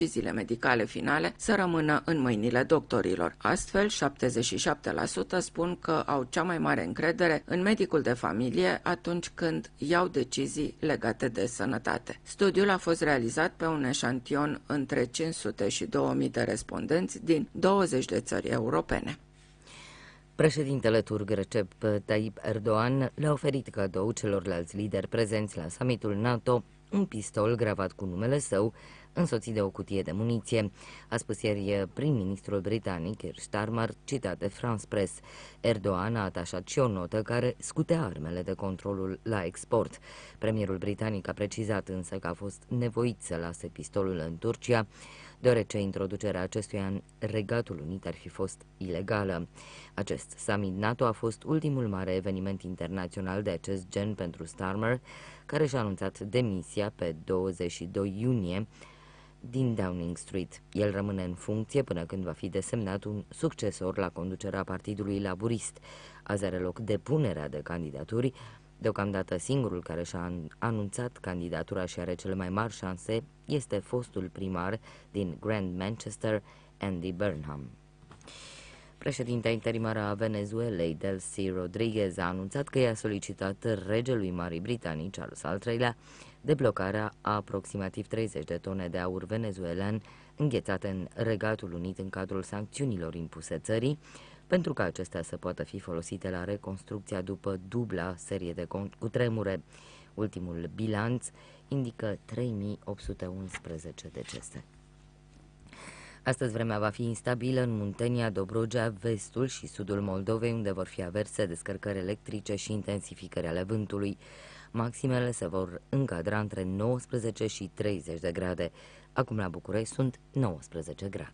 deciziile medicale finale să rămână în mâinile doctorilor. Astfel, 77% spun că au cea mai mare încredere în medicul de familie atunci când iau decizii legate de sănătate. Studiul a fost realizat pe un eșantion între 500 și 2000 de respondenți din 20 de țări europene. Președintele turc Recep Tayyip Erdogan le-a oferit cadou celorlalți lideri prezenți la summitul NATO un pistol gravat cu numele său, însoțit de o cutie de muniție, a spus ieri prim-ministrul britanic Keir Starmer, citat de France Press. Erdogan a atașat și o notă care scutea armele de controlul la export. Premierul britanic a precizat însă că a fost nevoit să lase pistolul în Turcia, deoarece introducerea acestuia în Regatul Unit ar fi fost ilegală. Acest summit NATO a fost ultimul mare eveniment internațional de acest gen pentru Starmer, care și-a anunțat demisia pe 22 iunie din Downing Street. El rămâne în funcție până când va fi desemnat un succesor la conducerea Partidului Laburist. Azi are loc depunerea de candidaturi. Deocamdată singurul care și-a anunțat candidatura și are cele mai mari șanse este fostul primar din Grand Manchester, Andy Burnham. Președinta interimară a Venezuelei, Delcy Rodriguez, a anunțat că i-a solicitat regelui Marii Britanii, Charles al III-lea, deblocarea a aproximativ 30 de tone de aur venezuelan înghețate în Regatul Unit în cadrul sancțiunilor impuse țării, pentru ca acestea să poată fi folosite la reconstrucția după dubla serie de cutremure. Ultimul bilanț indică 3811 decese. Astăzi vremea va fi instabilă în Muntenia, Dobrogea, vestul și sudul Moldovei, unde vor fi averse, descărcări electrice și intensificări ale vântului. Maximele se vor încadra între 19 și 30 de grade. Acum la București sunt 19 grade.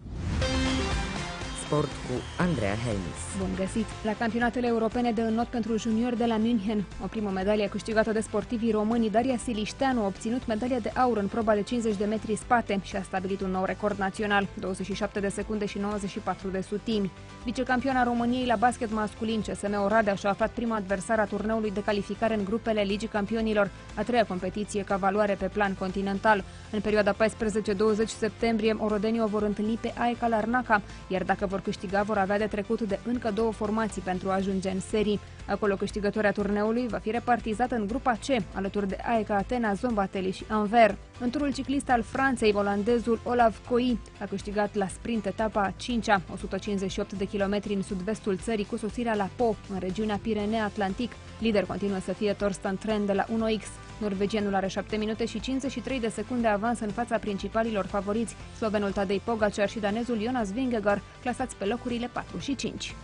Sport cu Andreea Helmis. Bun găsit! La campionatele europene de înot pentru juniori de la München, o primă medalie câștigată de sportivii români, Daria Silișteanu a obținut medalia de aur în proba de 50 de metri spate și a stabilit un nou record național, 27 de secunde și 94 de sutimi. Vicecampioana României la basket masculin, CSM Oradea, și-a aflat prima adversară a turneului de calificare în grupele Ligii Campionilor, a treia competiție ca valoare pe plan continental. În perioada 14-20 septembrie, orodenii o vor întâlni pe AEK Larnaca, iar dacă vor câștiga, vor avea de trecut de încă două formații pentru a ajunge în serii. Acolo câștigătoarea turneului va fi repartizată în grupa C, alături de AEK Atena, Zombateli și Anvers. În turul ciclist al Franței, olandezul Olav Kooi a câștigat la sprint etapa 5-a, 158 de kilometri în sud-vestul țării, cu sosirea la Po, în regiunea Pirenee-Atlantic. Lider continuă să fie Torsten Tren de la 1X. Norvegianul are 7 minute și 53 de secunde avans în fața principalilor favoriți, slovenul Tadej Pogacar și danezul Jonas Vingegaard, clasați pe locurile 4 și 5.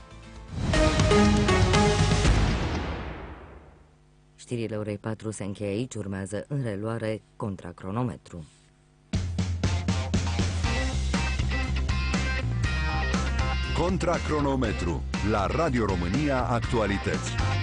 Știrile orei 4 se încheie aici, urmează în reluare Contracronometru. Contracronometru la Radio România Actualități.